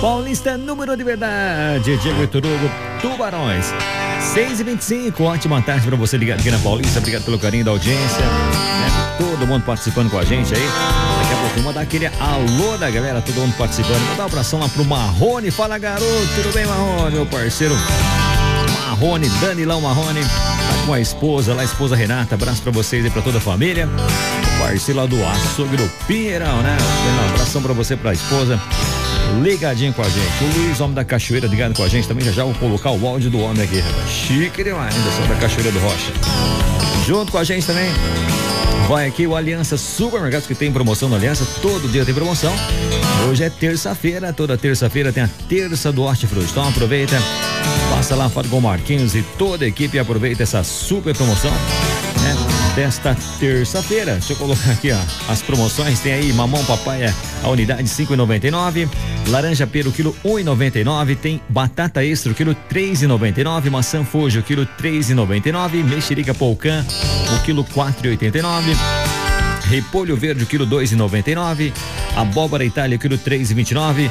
Paulista, número de verdade, Diego Iturugo, Tubarões. 6h25, ótima tarde pra você ligado aqui na Paulista, obrigado pelo carinho da audiência, né? Todo mundo participando com a gente aí. Daqui a pouco vou mandar aquele alô da galera, todo mundo participando. Vou dar um abração lá pro Marrone. Fala, garoto, tudo bem, Marrone, meu parceiro Marrone, Danilão Marrone, tá com a esposa lá, a esposa Renata. Abraço pra vocês e pra toda a família. O parceiro lá do açougue do Pinheirão, né? Um abração pra você, pra esposa, ligadinho com a gente. O Luiz, homem da Cachoeira, ligado com a gente também. Já vou colocar o áudio do homem aqui, rapaz. Chique demais, ainda sou da Cachoeira do Rocha. Junto com a gente também vai aqui o Aliança Supermercados, que tem promoção no Aliança, todo dia tem promoção. Hoje é terça-feira, toda terça-feira tem a terça do Hortifruti. Então aproveita, passa lá, fala com o Marquinhos e toda a equipe e aproveita essa super promoção, né, desta terça-feira. Deixa eu colocar aqui, ó, as promoções. Tem aí mamão papaya, a unidade 5,99, laranja pera, o quilo 1,99, tem batata extra, o quilo 3,99, maçã Fuji, o quilo 3,99, mexerica Polcan, o quilo 4,89, repolho verde, o quilo 2,99, abóbora Itália, o quilo 3,29,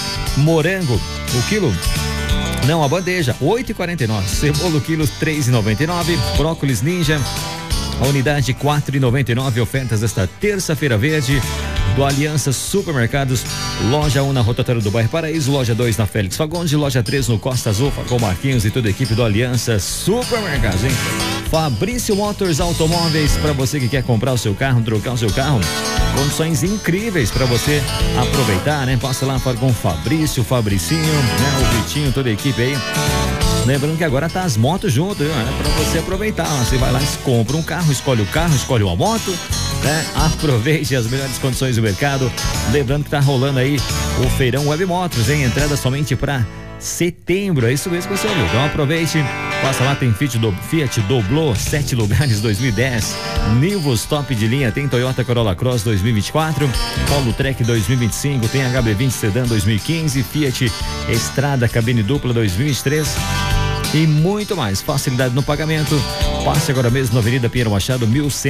morango, o quilo, não, a bandeja, 8,49, cebola, o quilo 3,99, brócolis Ninja, a unidade 4,99, ofertas desta terça-feira verde do Aliança Supermercados, loja 1 na rotatória do bairro Paraíso, loja 2 na Félix Fagundes, loja 3 no Costa Azul, com Marquinhos e toda a equipe do Aliança Supermercados, hein? Fabrício Motors Automóveis, para você que quer comprar o seu carro, trocar o seu carro, condições incríveis para você aproveitar, né? Passa lá, fala com o Fabrício, Fabricinho, né? O Vitinho, toda a equipe aí. Lembrando que agora tá as motos junto, né? Para você aproveitar. Você vai lá, compra um carro, escolhe uma moto, né? Aproveite as melhores condições do mercado. Lembrando que tá rolando aí o Feirão Web Motors, hein? Entrada somente para setembro, é isso mesmo que você ouviu. Então aproveite, passa lá, tem Fiat Doblo, 7 lugares 2010, Nivus top de linha, tem Toyota Corolla Cross 2024, Polo Trek 2025, tem HB20 Sedan 2015, Fiat Estrada cabine dupla 2023 e muito mais. Facilidade no pagamento. Passe agora mesmo na Avenida Pinheiro Machado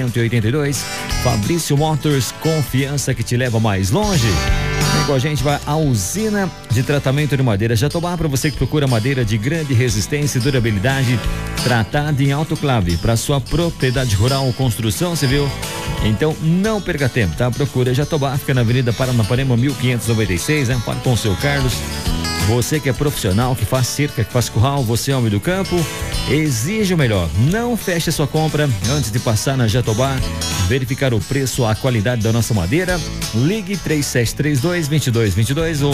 1182. Fabrício Motors, confiança que te leva mais longe. Vem com a gente, vai a usina de tratamento de madeira Jatobá, para você que procura madeira de grande resistência e durabilidade, tratada em autoclave para sua propriedade rural ou construção civil. Então não perca tempo, tá? Procura Jatobá, fica na Avenida Paranapanema 1596, né? Fala com o seu Carlos. Você que é profissional, que faz cerca, que faz curral, você é homem do campo, exige o melhor. Não feche a sua compra antes de passar na Jatobá, verificar o preço, a qualidade da nossa madeira. Ligue 3732-2222 ou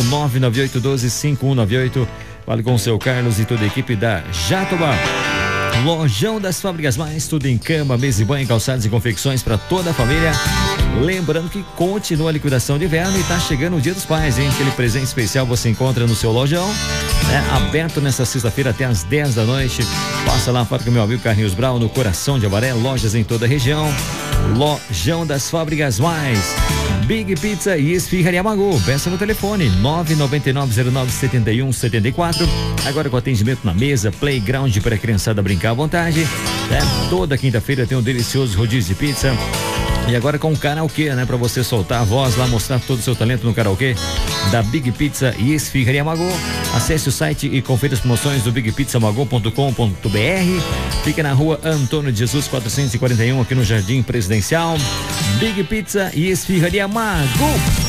99812-5198. Fale com o seu Carlos e toda a equipe da Jatobá. Lojão das Fábricas Mais, tudo em cama, mesa e banho, calçados e confecções para toda a família. Lembrando que continua a liquidação de inverno e tá chegando o Dia dos Pais, hein? Aquele presente especial você encontra no seu lojão, né? Aberto nesta sexta-feira até às 10 da noite. Passa lá, fala com o meu amigo Carlinhos Brau, no coração de Avaré, lojas em toda a região. Lojão das Fábricas Mais, Big Pizza e Esfirraria Magu. Peça no telefone 999097174. Agora com atendimento na mesa, playground para a criançada brincar à vontade, né? Toda quinta-feira tem um delicioso rodízio de pizza. E agora com o karaokê, né? Pra você soltar a voz lá, mostrar todo o seu talento no karaokê da Big Pizza e Esfirraria Magu. Acesse o site e confira as promoções do bigpizzamagu.com.br. Fica na rua Antônio de Jesus 441, aqui no Jardim Presidencial. Big Pizza e Esfirraria Magu.